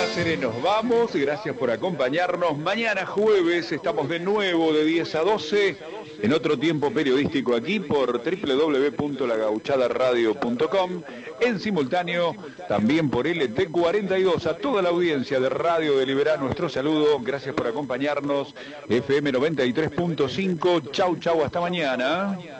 Cáceres, nos vamos. Gracias por acompañarnos. Mañana jueves estamos de nuevo de 10 a 12 en otro tiempo periodístico aquí por www.lagauchadaradio.com, en simultáneo también por LT42. A toda la audiencia de Radio Deliberá nuestro saludo. Gracias por acompañarnos. FM 93.5. Chau, chau, hasta mañana.